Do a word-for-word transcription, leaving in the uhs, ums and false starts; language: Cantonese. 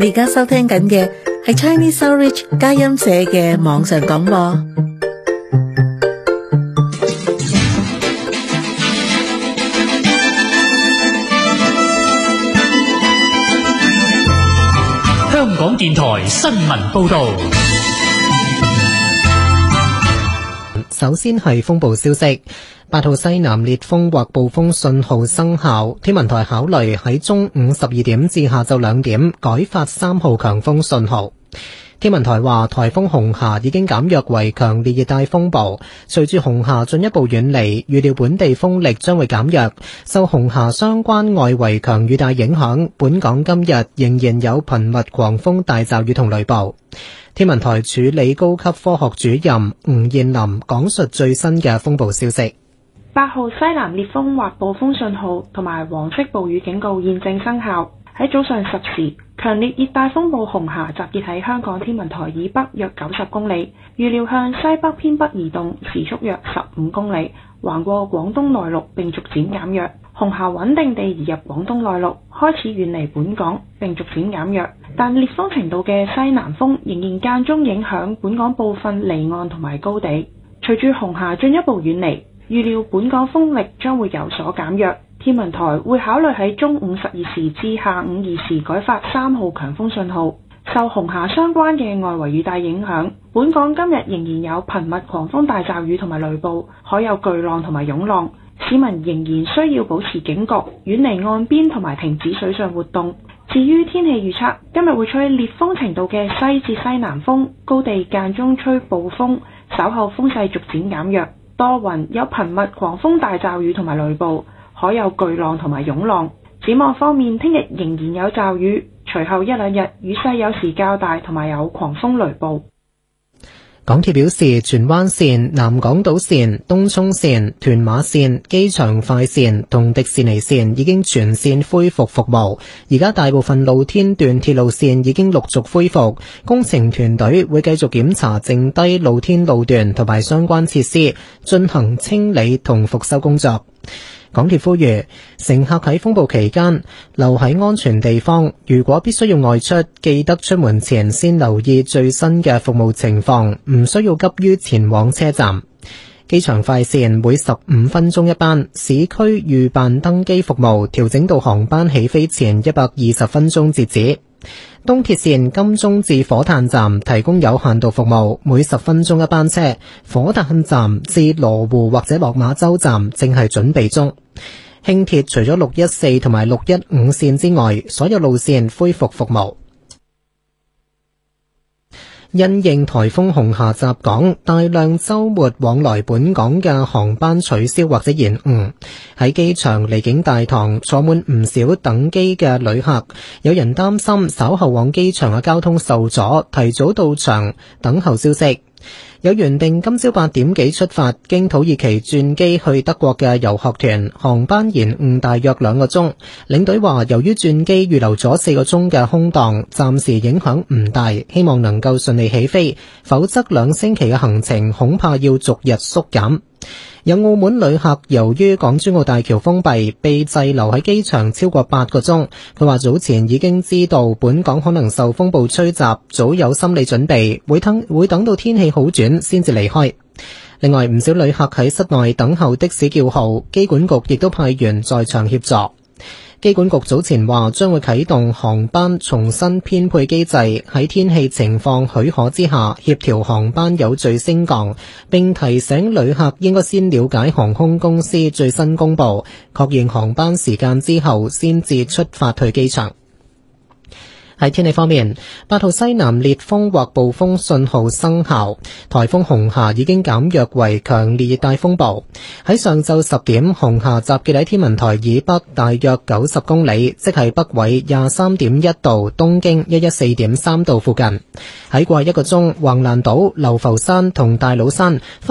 你而家收聽緊嘅係 Chinese Outreach 佳音社嘅網上廣播。 香港電台新聞報道。 首先係風暴消息，八號西南烈風或暴風信號生效，天文台考慮喺中午十二點至下晝兩點改發三號強風信號。天文台話，颱風紅霞已經減弱為強烈熱帶風暴，隨住紅霞進一步遠離，預料本地風力將會減弱。受紅霞相關外圍強雨帶影響，本港今日仍然有頻密狂風大驟雨同雷暴。天文台處理高級科學主任吳燕林講述最新嘅風暴消息。 八號西南烈風或暴風信號同埋黃色暴雨警告現正生效。喺早上十時，強烈熱帶風暴紅霞集結喺香港天文台以北約九十公里，預料向西北偏北移動，時速約十五公里，橫過廣東內陸並逐漸減弱。紅霞穩定地移入廣東內陸，開始遠離本港並逐漸減弱，但烈風程度嘅西南風仍然間中影響本港部分離岸同埋高地。隨住紅霞進一步遠離，預料本港風力將會有所減弱。天文台會考慮喺中午十二時至下午二時改發三號強風信號。受紅霞相關嘅外圍雨帶影響，本港今日仍然有頻密狂風大驟雨同埋雷暴，海有巨浪同埋湧浪，市民仍然需要保持警覺，遠離岸邊同埋停止水上活動。至於天氣預測，今日會吹烈風程度嘅西至西南風，高地間中吹暴風，稍後風勢逐漸減弱，多雲，有頻密狂風大驟雨同埋雷暴，海有巨浪同埋湧浪。展望方面，聽日仍然有驟雨，隨後一兩日雨勢有時較大，同埋有狂風雷暴。 港鐵表示，荃灣線、南港島線、東涌線、屯馬線、機場快線同迪士尼線已經全線恢復服務。而家大部分露天段鐵路線已經陸續恢復，工程團隊會繼續檢查剩低露天路段同埋相關設施，進行清理同復修工作。港鐵呼籲乘客喺風暴期間留喺安全地方，如果必須要外出，記得出門前先留意最新嘅服務情況，唔需要急於前往車站。機場快線每十五分鐘一班，市區預辦登機服務調整到航班起飛前一百二十分鐘截止。東鐵線金鐘至火炭站提供有限度服務，每十分鐘一班車。火炭站至羅湖或者落馬洲站正係準備中。輕鐵除咗六一四同埋六一五線之外，所有路線恢復服務。因應颱風紅霞襲港，大量週末往來本港嘅航班取消或者延誤。喺機場離境大堂坐滿唔少等機嘅旅客，有人擔心稍後往機場嘅交通受阻，提早到場等候消息。有原定今朝八點幾出發經土耳其轉機去德國嘅遊學團，航班延誤大約兩個鐘。領隊話由於轉機預留咗四個鐘嘅空檔，暫時影響唔大，希望能夠順利起飛，否則兩星期嘅行程恐怕要逐日縮減。有澳門旅客由於港珠澳大橋封閉，被滯留喺機場超過八個鐘。佢話早前已經知道本港可能受風暴吹襲，早有心理準備，會等會等到天氣好轉先至離開。另外，唔少旅客喺室內等候的士叫號，機管局亦都派員在場協助。機管局早前話將會啟動航班重新編配機制，喺天氣情況許可之下協調航班有序升降，並提醒旅客應該先了解航空公司最新公佈，確認航班時間之後先至出發去機場。喺天氣方面，八號西南烈風或暴風信號生效，颱風紅霞已經減弱為強烈熱帶風暴。喺上晝十點，紅霞集結喺天文台以北大約九十公里，即係北緯廿三點一度、東經一一四點三度附近。喺過去一個鐘，橫瀾島、流浮山同大老山